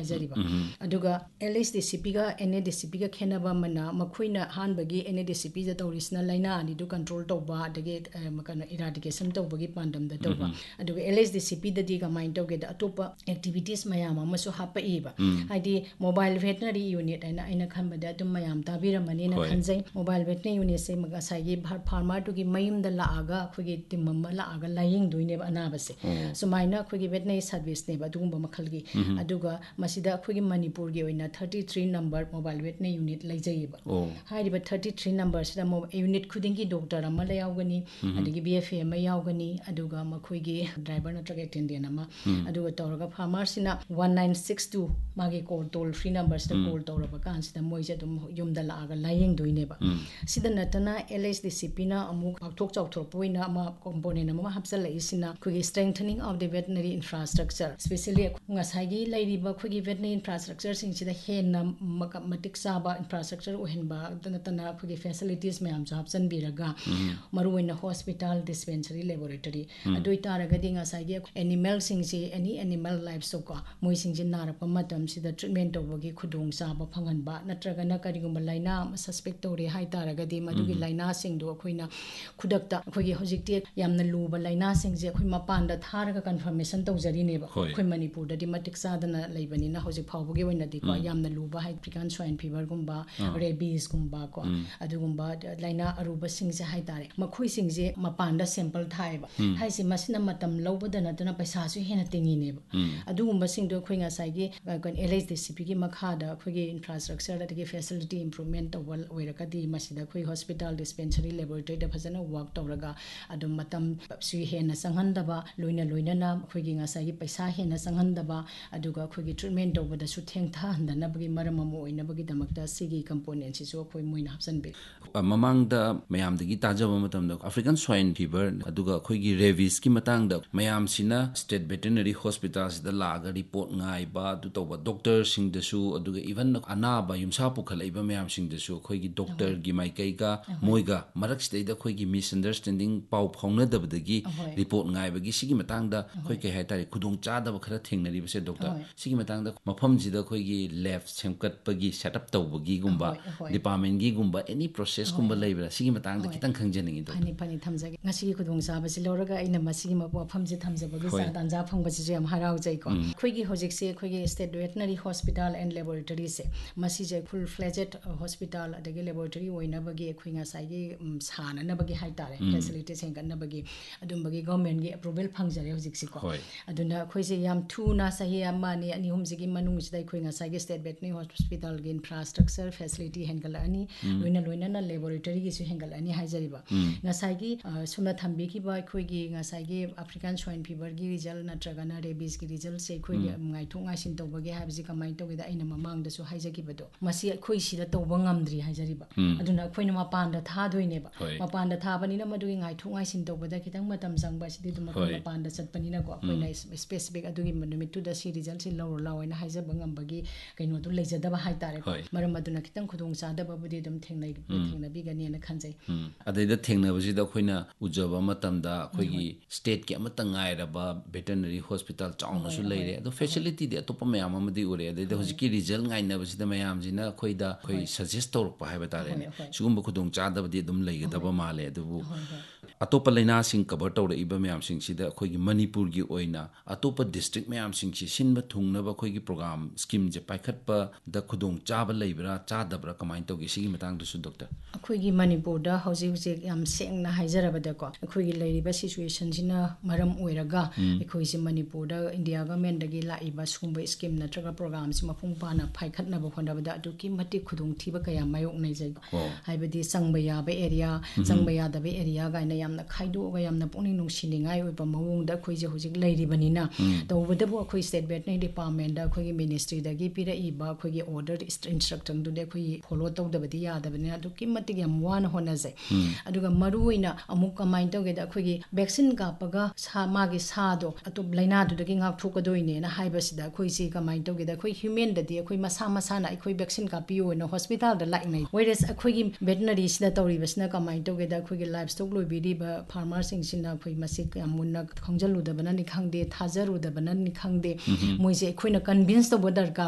हाइजरिबा अदुगा LHDCP ga NADCP ga khenaba mana makhuina hanbagi NADCP da tawrisna laina ani du control tawba adage makana eradication tawbagi pandam da tawba aduga LHDCP da di ga mind tawge da atopa activities mayam amasu hapa iba haidi mobile veterinary unit aina khamba da dum mayam tabira mani na khanjai mobile veterinary unit se maga sai gi farmer to gi mayum da laaga khogi timma laaga laying duine ba anabase so maina khogi veterinary service ne ba dugumba makhalgi aduga masida khogi manipur gi oina 33 number mobile veterinary unit laijaiba hairiba 33 number sida unit khudingi doctor ama la yaugani adigi BFA ama yaugani aduga makhoigi driver natraga attendant ama aduga tawraga farmer sina 1962 magi call toll free number sida call tawraba kan sida moije dum yumda laaga laying duine ba sida natana LHDCP na amu thok chawthor poina ama component ama hapsal lai sina khogi strengthening of the veterinary infrastructure especially ngasagi lairiba khogi veterinary infrastructure sing sida henna matik saba infrastructure ohenba natana khogi facilities mayam jo hapsan biraga maruina hospital dispensary laboratory adoi taraga dinga sagi animal sing si any animal livestock ko moi sing jin narapa matam sida treatment tawagi khudong saba phanganba natraga na karigumba laina suspect tawre hai taraga di madugi laina sing do khoina khudakta khogi hojikti yamna luba laina sing je khoi mapanda tharaga confirmation tawjari ne ba khoi manipur da di matik sadana leibani na hojik phawbugi oina di ko yamna luba hai African swine fever gumba rabies gumba ko adugumba laina aruba sing je hai tare makhoi sing je mapanda sample thai ba hai si masina matam lobada na tana paisa su hena tingi ne ba adugumba sing do khoi nga sai gi kon LHDCP gi makha da khoi gi infrastructure da gi facility improvement tawal oiraka di masida khoi hospital dispensary laboratory da phajana work tawraga adum matam su hena sanghandaba loina na khoi gi nga sai gi paisa hena sanghandaba aduga khoi gi treatment tawbada su thengtha handana bagi maram amu oina bagi damakta sigi component si so khoi moina hapsan be mamang da mayam dagi tajaba matam da African swine fever aduga khoi gi rabies ki matang da mayam sina state veterinary hospitals da laga report ngai ba du tawba doctor sing da su aduga even anaba yumsa pukhalai ba mayam sing da su khoi gi doctor gi mai kai ga moiga marak state da khoi gi misunderstanding pau phauna da badagi report ngai bagi sigi matang da khoi kai hai tare khudong cha da ba khara thengnari ba se doctor sigi matang da mafam ji da khoi gi lab semkat bagi setup tawbagi gumba department gi gumba any process gumba leibra sigi matang da kitang khangjaningi do pani thamjagi ngasi khudong sa ba si loraga aina masigi mafam ji thamjabagi sa tanja phangba ji yam harau jai ko khoi gi hojik se khoi gi state veterinary hospital and laboratory se masi je full fledged hospital adagi laboratory oina bagi khoi nga sai gi sana na bagi hai tare facilities hengan na bagi adum bagi government gi approval phangjare hojik si ko aduna khoi se yam thu na sahi amma ni ani hum jigi manung sidai khoi nga sai gi state veterinary hospital gi infrastructure facility hengal ani loina na laboratory gi su hengal ani haijariba nga sai gi sumna thambi ki ba khoi gi nga sai gi African swine fever gi result na traga na rabies gi result se khoi gi ngai thu ngai sin tawbagi habji kamai tawgi da aina mamang da su haijagi bado masi khoi sida tawba ngamdri haijariba aduna khoi na mapan da tha doine ba mapan da tha bani na madugi ngai thu ngai sin tawbada kitang matam jangba sidi dum mapan da chatpani na ko khoi na specific adugi manumit tu da si result si law lawaina haijaba ngambagi kaino tu leijada ba hai tare maram aduna kitang khudong sa da babudi dum thengna bi gani na khanjai adai da thengna ba ji da khoi na ujaba matam da khoi gi state ki amata ngai ra ba veterinary hospital chauna su leire ado facility de topa mayam amadi ure adai da hojiki result ngai na ba ji da mayam ji na khoi da khoi suggest tor pa hai ba tare ne sugum khudong cha da ba dum leigada ba male adu atopa laina sing cover tawra iba mayam sing sida khoi gi manipur gi oina atopa district mayam sing si sinba thungna ba khoi gi program scheme je paikhat pa da khudong cha ba leibra cha dabra kamai tawgi sigi matang du su doctor khoi gi manipur da hoji yam sengna haijaraba da ko khoi gi leiriba situation sina maram oiraga khoi si manipur da India government dagi laiba sumba scheme natraga program si mafung pana paikhat na ba khonda da adu ki mati khudong thiba kaya mayok nai jai haibadi sangba ya ba area sangba ya da ba area ga na yamna khaidu ga yamna puni nung siningai oiba mawung da khoi je hojik leiribani na tawbada bo khoi state veterinary department da khoi ministry da gi pira iba khoi gi order instruction du de khoi follow tawda badi ya da bani adu ki mati yam wan hona jai aduga maruina amuk kamai tawge da khoi gi vaccine ga paga sa ma gi sa do atop laina du da gi ngak thuk doine na haiba sida khoi si kamai tawge da khoi human da di khoi masa na khoi vaccine ka piyo na hospital da lai nai whereas khoi gi veterinary sida tawri basna kamai tawge da khoi gi livestock loi biri ba farmer sing sina khoi masik amunna khangjalu da bana ni khangde thajaru da bana ni khangde moi je khoi na convince to bodar ka